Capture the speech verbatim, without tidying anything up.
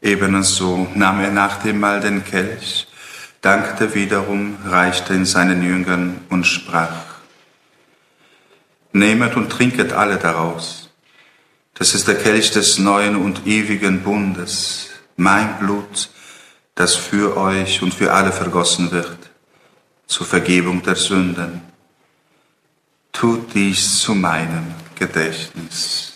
Ebenso nahm er nach dem Mahl den Kelch, dankte wiederum, reichte ihn seinen Jüngern und sprach: Nehmet und trinket alle daraus. Das ist der Kelch des neuen und ewigen Bundes, mein Blut, das für euch und für alle vergossen wird, zur Vergebung der Sünden. Tut dies zu meinem Gedächtnis.